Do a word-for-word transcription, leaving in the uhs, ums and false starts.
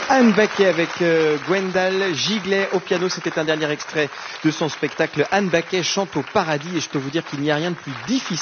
Anne Baquet avec euh, Gwendal Giglet au piano. C'était un dernier extrait de son spectacle Anne Baquet chante au paradis. Et je peux vous dire qu'il n'y a rien de plus difficile